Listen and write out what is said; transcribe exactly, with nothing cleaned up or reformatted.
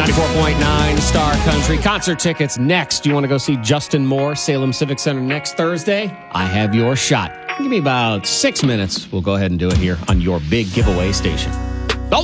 ninety-four point nine Star Country. Concert tickets next. You want to go see Justin Moore, Salem Civic Center next Thursday? I have your shot. Give me about six minutes. We'll go ahead and do it here on your big giveaway station.